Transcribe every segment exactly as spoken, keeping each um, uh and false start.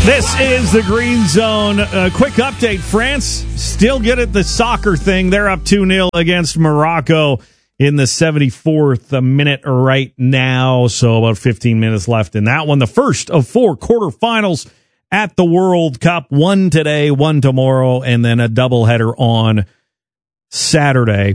This is the Green Zone. A quick update. France still good at the soccer thing. They're up two nil against Morocco in the seventy-fourth minute right now. So about fifteen minutes left in that one. The first of four quarterfinals at the World Cup. One today, one tomorrow, and then a doubleheader on Saturday.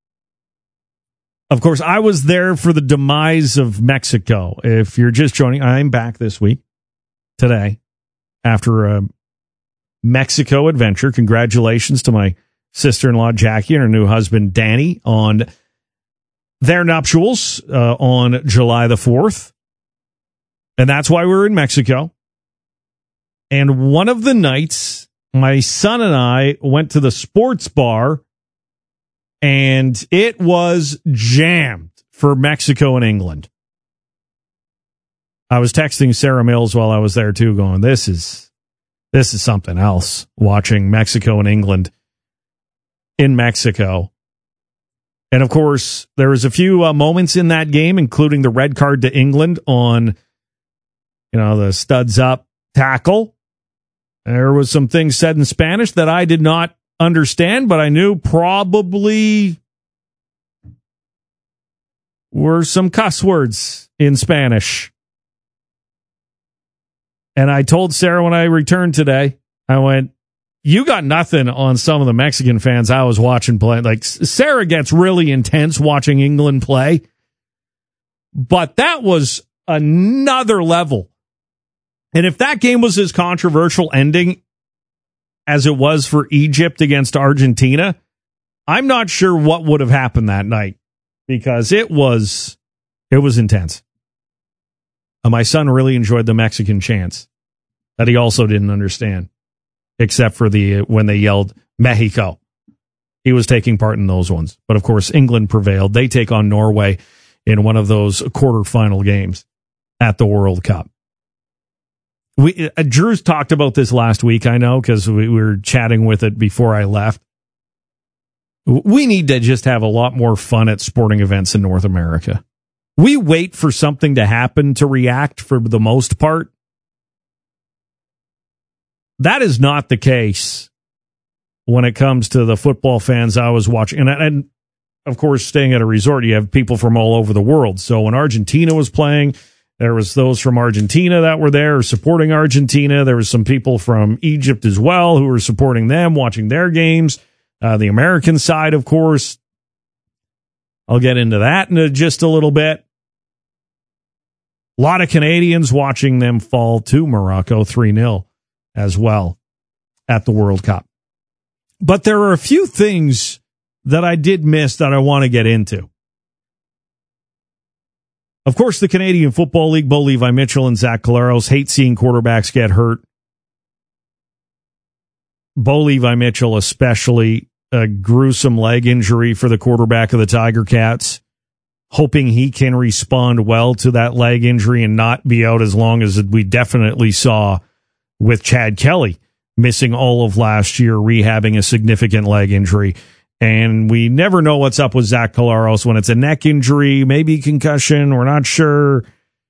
Of course, I was there for the demise of Mexico. If you're just joining, I'm back this week, today. After a Mexico adventure. Congratulations to my sister-in-law, Jackie, and her new husband, Danny, on their nuptials uh, on July the fourth. And that's why we're in Mexico. And one of the nights, my son and I went to the sports bar, and it was jammed for Mexico and England. I was texting Sarah Mills while I was there too, going, this is this is something else, watching Mexico and England in Mexico. And of course, there was a few uh, moments in that game, including the red card to England on, you know, the studs up tackle. There was some things said in Spanish that I did not understand, but I knew probably were some cuss words in Spanish. And I told Sarah when I returned today, I went, you got nothing on some of the Mexican fans I was watching play. Like, Sarah gets really intense watching England play. But that was another level. And if that game was as controversial ending as it was for Egypt against Argentina, I'm not sure what would have happened that night, because it was, it was intense. Uh, my son really enjoyed the Mexican chants that he also didn't understand, except for the uh, when they yelled Mexico. He was taking part in those ones. But of course, England prevailed. They take on Norway in one of those quarterfinal games at the World Cup. We uh, Drew's talked about this last week, I know, because we, we were chatting with it before I left. We need to just have a lot more fun at sporting events in North America. We wait for something to happen to react for the most part. That is not the case when it comes to the football fans I was watching. And, and of course, staying at a resort, you have people from all over the world. So when Argentina was playing, there was those from Argentina that were there supporting Argentina. There was some people from Egypt as well who were supporting them, watching their games. Uh, the American side, of course. I'll get into that in a, just a little bit. A lot of Canadians watching them fall to Morocco three nil as well at the World Cup. But there are a few things that I did miss that I want to get into. Of course, the Canadian Football League, Bo Levi Mitchell and Zach Collaros hate seeing quarterbacks get hurt. Bo Levi Mitchell especially, a gruesome leg injury for the quarterback of the Tiger Cats, hoping he can respond well to that leg injury and not be out as long as we definitely saw with Chad Kelly missing all of last year, rehabbing a significant leg injury. And we never know what's up with Zach Collaros when it's a neck injury, maybe concussion, we're not sure.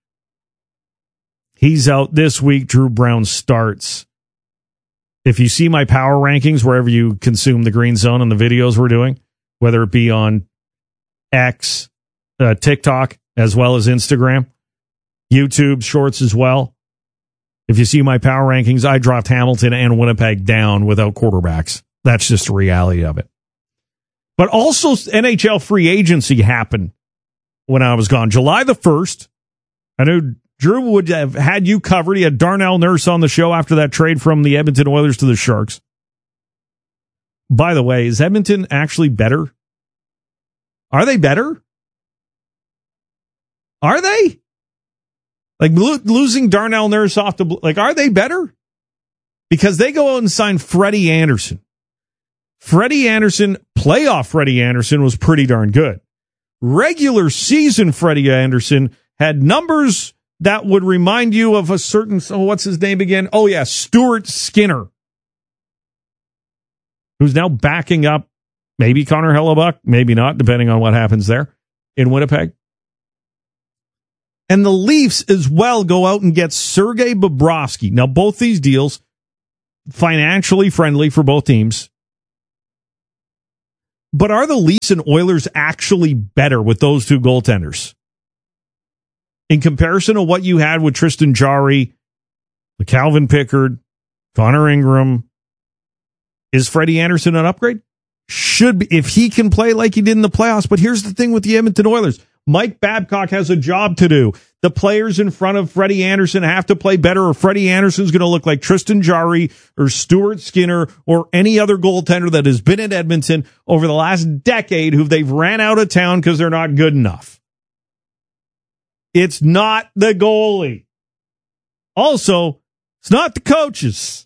He's out this week. Drew Brown starts. If you see my power rankings, wherever you consume the Green Zone and the videos we're doing, whether it be on X, uh, TikTok, as well as Instagram, YouTube Shorts as well. If you see my power rankings, I dropped Hamilton and Winnipeg down without quarterbacks. That's just the reality of it. But also N H L free agency happened when I was gone. July the first, I knew Drew would have had you covered. He had Darnell Nurse on the show after that trade from the Edmonton Oilers to the Sharks. By the way, is Edmonton actually better? Are they better? Are they? Like lo- losing Darnell Nurse off the... Like, are they better? Because they go out and sign Freddie Anderson. Freddie Anderson, playoff Freddie Anderson, was pretty darn good. Regular season Freddie Anderson had numbers that would remind you of a certain... Oh, what's his name again? Oh, yeah, Stuart Skinner, who's now backing up maybe Connor Hellebuck, maybe not, depending on what happens there in Winnipeg. And the Leafs as well go out and get Sergei Bobrovsky. Now, both these deals, financially friendly for both teams. But are the Leafs and Oilers actually better with those two goaltenders? In comparison to what you had with Tristan Jarry, Calvin Pickard, Connor Ingram, is Freddie Anderson an upgrade? Should be, if he can play like he did in the playoffs. But here's the thing with the Edmonton Oilers. Mike Babcock has a job to do. The players in front of Freddie Anderson have to play better, or Freddie Anderson's going to look like Tristan Jarry or Stuart Skinner or any other goaltender that has been in Edmonton over the last decade who they've ran out of town because they're not good enough. It's not the goalie. Also, it's not the coaches.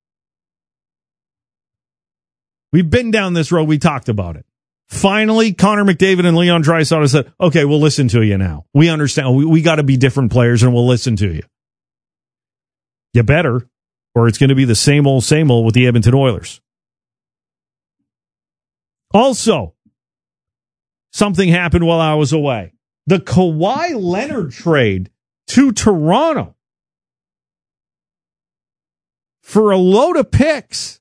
We've been down this road. We talked about it. Finally, Connor McDavid and Leon Draisaitl said, okay, we'll listen to you now. We understand. We, we got to be different players, and we'll listen to you. You better, or it's going to be the same old, same old with the Edmonton Oilers. Also, something happened while I was away. The Kawhi Leonard trade to Toronto for a load of picks.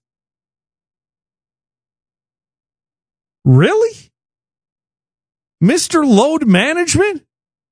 Really? Mister Load Management?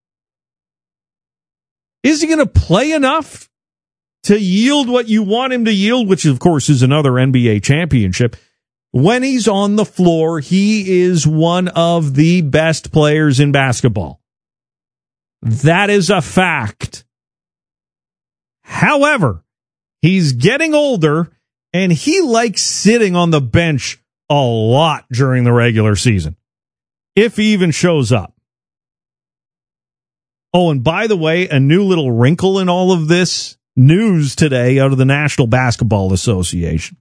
Is he going to play enough to yield what you want him to yield, which, of course, is another N B A championship? When he's on the floor, he is one of the best players in basketball. That is a fact. However, he's getting older, and he likes sitting on the bench a lot during the regular season, if he even shows up. Oh, and by the way, a new little wrinkle in all of this news today out of the National Basketball Association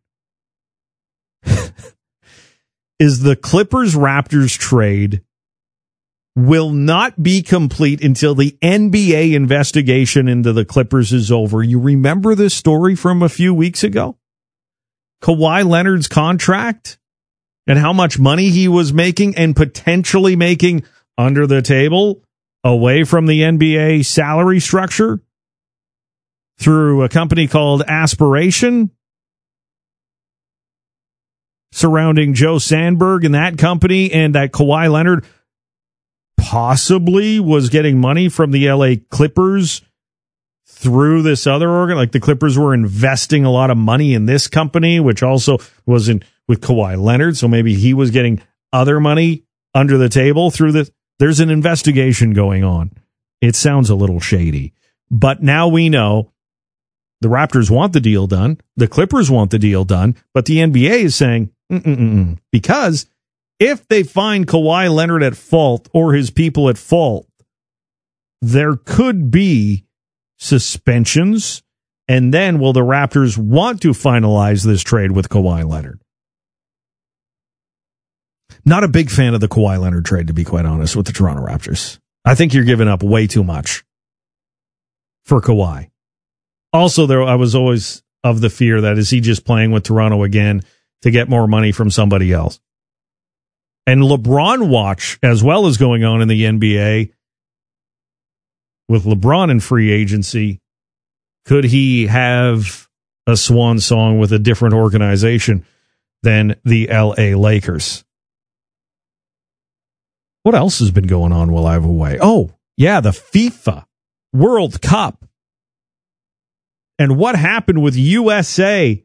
is the Clippers-Raptors trade will not be complete until the N B A investigation into the Clippers is over. You remember this story from a few weeks ago? Kawhi Leonard's contract? And how much money he was making and potentially making under the table away from the N B A salary structure through a company called Aspiration surrounding Joe Sandberg and that company, and that Kawhi Leonard possibly was getting money from the L A Clippers through this other organ. Like the Clippers were investing a lot of money in this company, which also was in with Kawhi Leonard, so maybe he was getting other money under the table through this. There's an investigation going on. It sounds a little shady. But now we know the Raptors want the deal done, the Clippers want the deal done, but the N B A is saying, mm-mm-mm, because if they find Kawhi Leonard at fault or his people at fault, there could be suspensions, and then will the Raptors want to finalize this trade with Kawhi Leonard? Not a big fan of the Kawhi Leonard trade, to be quite honest, with the Toronto Raptors. I think you're giving up way too much for Kawhi. Also, there, I was always of the fear that is he just playing with Toronto again to get more money from somebody else? And LeBron watch, as well as going on in the N B A, with LeBron in free agency, could he have a swan song with a different organization than the L A Lakers? What else has been going on while I'm away? Oh, yeah, the FIFA World Cup. And what happened with U S A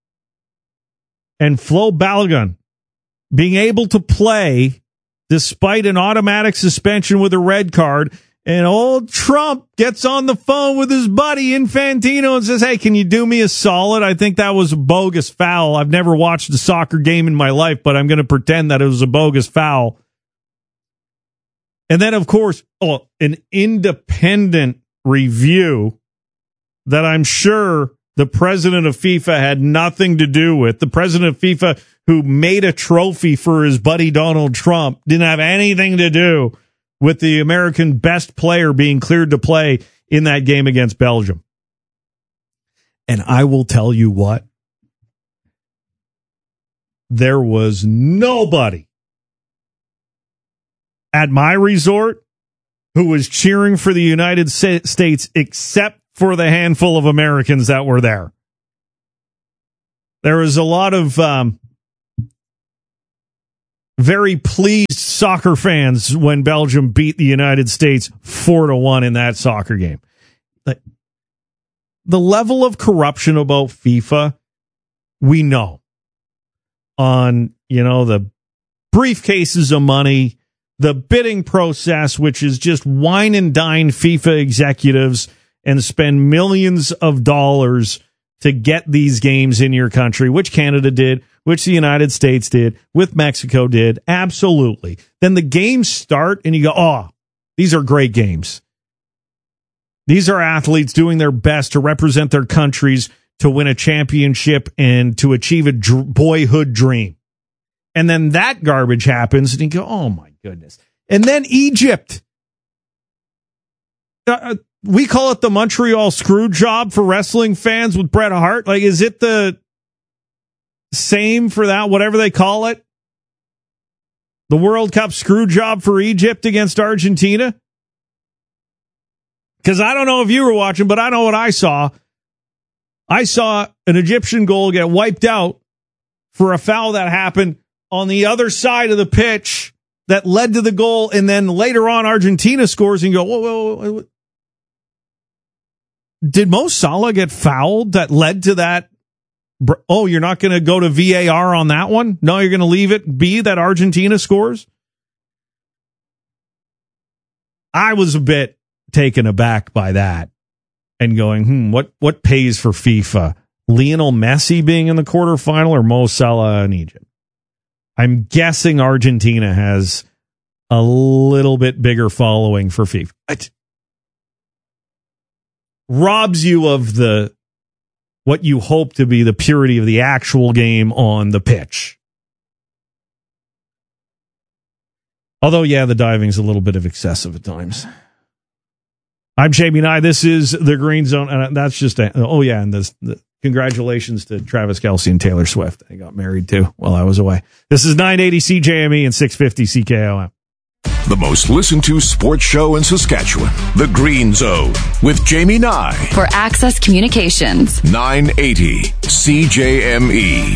and Flo Balogun being able to play despite an automatic suspension with a red card. And old Trump gets on the phone with his buddy Infantino and says, hey, can you do me a solid? I think that was a bogus foul. I've never watched a soccer game in my life, but I'm going to pretend that it was a bogus foul. And then, of course, oh, an independent review that I'm sure the president of FIFA had nothing to do with. The president of FIFA, who made a trophy for his buddy Donald Trump, didn't have anything to do with the American best player being cleared to play in that game against Belgium. And I will tell you what, there was nobody at my resort who was cheering for the United States except for the handful of Americans that were there. There was a lot of um, very pleased soccer fans when Belgium beat the United States four to one in that soccer game. Like, the level of corruption about FIFA, we know. On, you know, the briefcases of money, the bidding process, which is just wine and dine FIFA executives and spend millions of dollars to get these games in your country, which Canada did, which the United States did, with Mexico did. Absolutely. Then the games start and you go, oh, these are great games. These are athletes doing their best to represent their countries to win a championship and to achieve a dr- boyhood dream. And then that garbage happens and you go, oh my goodness. And then Egypt. Uh, we call it the Montreal screw job for wrestling fans with Bret Hart. Like, is it the same for that, whatever they call it? The World Cup screw job for Egypt against Argentina? Because I don't know if you were watching, but I know what I saw. I saw an Egyptian goal get wiped out for a foul that happened on the other side of the pitch that led to the goal, and then later on Argentina scores and you go, whoa, whoa, whoa, whoa. Did Mo Salah get fouled that led to that? Oh, you're not going to go to V A R on that one? No, you're going to leave it be that Argentina scores? I was a bit taken aback by that and going, hmm, what, what pays for FIFA? Lionel Messi being in the quarterfinal or Mo Salah in Egypt? I'm guessing Argentina has a little bit bigger following for FIFA. It robs you of the what you hope to be the purity of the actual game on the pitch. Although, yeah, the diving's a little bit of excessive at times. I'm Jamie Nye. This is the Green Zone, and that's just a, oh yeah, and this. The, Congratulations to Travis Kelce and Taylor Swift. They got married too while I was away. This is nine eighty C J M E and six fifty C K O M. The most listened to sports show in Saskatchewan, The Green Zone, with Jamie Nye. For Access Communications. nine eighty C J M E.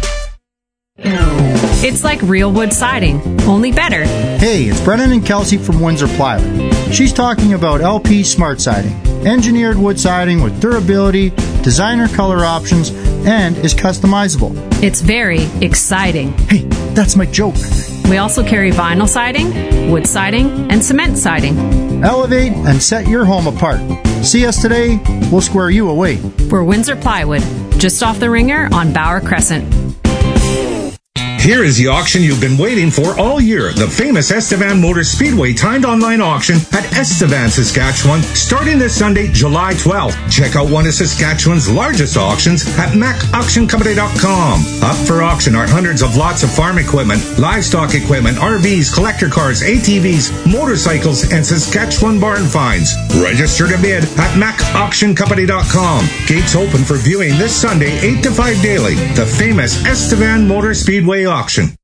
It's like real wood siding, only better. Hey, it's Brennan and Kelsey from Windsor Plywood. She's talking about L P Smart Siding. Engineered wood siding with durability, designer color options, and is customizable. It's very exciting. Hey, that's my joke. We also carry vinyl siding, wood siding, and cement siding. Elevate and set your home apart. See us today, we'll square you away. We're Windsor Plywood, just off the Ringer on Bauer Crescent. Here is the auction you've been waiting for all year. The famous Estevan Motor Speedway timed online auction at Estevan, Saskatchewan, starting this Sunday, July twelfth. Check out one of Saskatchewan's largest auctions at mac auction company dot com. Up for auction are hundreds of lots of farm equipment, livestock equipment, R Vs, collector cars, A T Vs, motorcycles, and Saskatchewan barn finds. Register to bid at mac auction company dot com. Gates open for viewing this Sunday, eight to five daily. The famous Estevan Motor Speedway auction. Auction.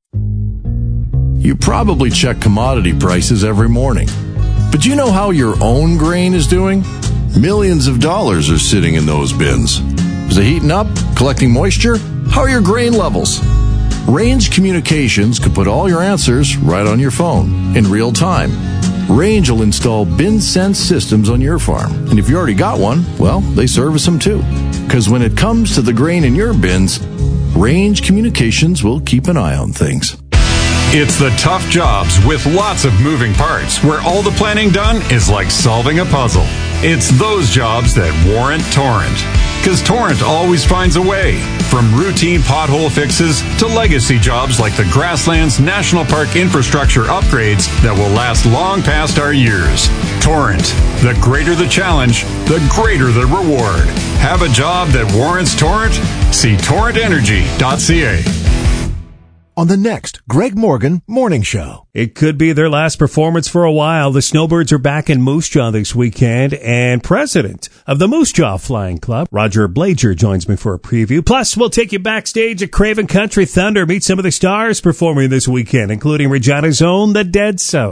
You probably check commodity prices every morning. But do you know how your own grain is doing? Millions of dollars are sitting in those bins. Is it heating up? Collecting moisture? How are your grain levels? Range Communications could put all your answers right on your phone in real time. Range will install bin sense systems on your farm. And if you already got one, well, they service them too. Because when it comes to the grain in your bins, Range Communications will keep an eye on things. It's the tough jobs with lots of moving parts where all the planning done is like solving a puzzle. It's those jobs that warrant Torrent. Because Torrent always finds a way. From routine pothole fixes to legacy jobs like the Grasslands National Park infrastructure upgrades that will last long past our years. Torrent. The greater the challenge, the greater the reward. Have a job that warrants Torrent? See torrent energy dot c a. On the next Greg Morgan Morning Show. It could be their last performance for a while. The Snowbirds are back in Moose Jaw this weekend, and president of the Moose Jaw Flying Club, Roger Blager, joins me for a preview. Plus, we'll take you backstage at Craven Country Thunder, meet some of the stars performing this weekend, including Regina's own The Dead South.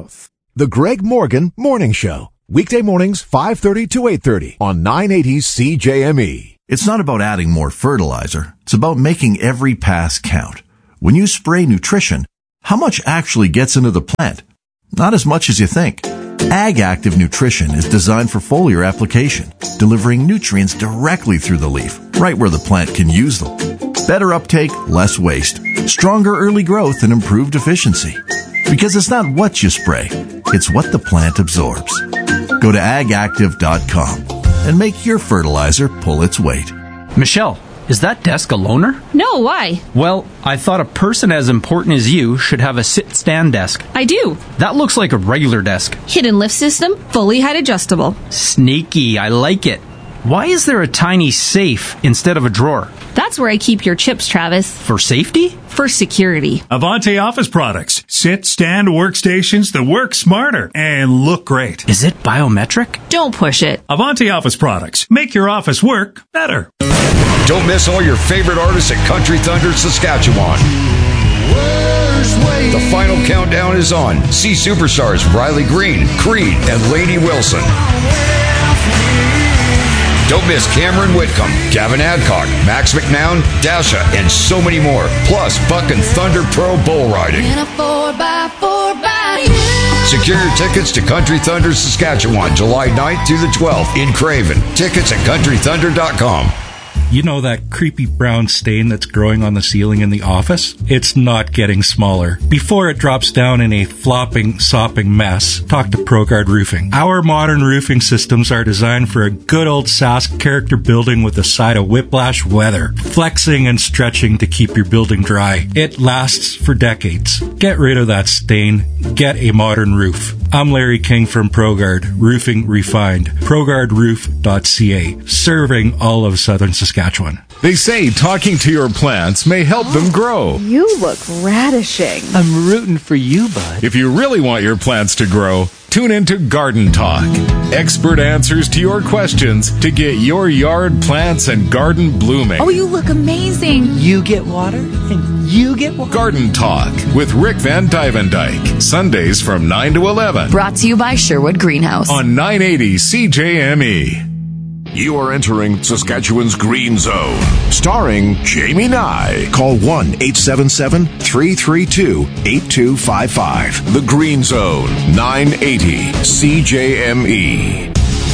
The Greg Morgan Morning Show. Weekday mornings, five thirty to eight thirty on nine eighty C J M E. It's not about adding more fertilizer. It's about making every pass count. When you spray nutrition, how much actually gets into the plant? Not as much as you think. Ag Active Nutrition is designed for foliar application, delivering nutrients directly through the leaf, right where the plant can use them. Better uptake, less waste, stronger early growth, and improved efficiency. Because it's not what you spray, it's what the plant absorbs. Go to ag active dot com and make your fertilizer pull its weight. Michelle, is that desk a loaner? No, why? Well, I thought a person as important as you should have a sit-stand desk. I do. That looks like a regular desk. Hidden lift system, fully height adjustable. Sneaky, I like it. Why is there a tiny safe instead of a drawer? That's where I keep your chips, Travis. For safety? For security. Avante Office Products. Sit, stand workstations that work smarter and look great. Is it biometric? Don't push it. Avante Office Products. Make your office work better. Don't miss all your favorite artists at Country Thunder Saskatchewan. The final countdown is on. See superstars Riley Green, Creed, and Lainey Wilson. Don't miss Cameron Whitcomb, Gavin Adcock, Max McNown, Dasha, and so many more. Plus, Buck and Thunder Pro Bull Riding. Secure your tickets to Country Thunder Saskatchewan, July ninth through the twelfth in Craven. Tickets at country thunder dot com. You know that creepy brown stain that's growing on the ceiling in the office? It's not getting smaller. Before it drops down in a flopping, sopping mess, talk to ProGuard Roofing. Our modern roofing systems are designed for a good old Sask character building with a side of whiplash weather, flexing and stretching to keep your building dry. It lasts for decades. Get rid of that stain. Get a modern roof. I'm Larry King from ProGuard Roofing Refined. ProGuard Roof dot C A, serving all of southern Saskatchewan. They say talking to your plants may help them grow. You look radishing. I'm rooting for you, bud. If you really want your plants to grow, tune into Garden Talk. Expert answers to your questions to get your yard plants and garden blooming. Oh, you look amazing. You get water and you get water. Garden Talk with Rick Van Dyvendyke. Sundays from nine to eleven. Brought to you by Sherwood Greenhouse. On nine eighty C J M E. You are entering Saskatchewan's Green Zone, starring Jamie Nye. Call one eight seven seven, three three two, eight two five five. The Green Zone, nine eighty C J M E.